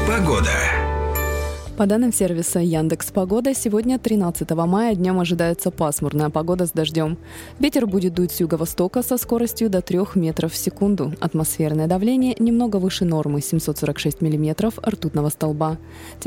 Погода. По данным сервиса Яндекс.Погода, сегодня, 13 мая, днем ожидается пасмурная погода с дождем. Ветер будет дуть с юго-востока со скоростью до 3 метров в секунду. Атмосферное давление немного выше нормы — 746 миллиметров ртутного столба.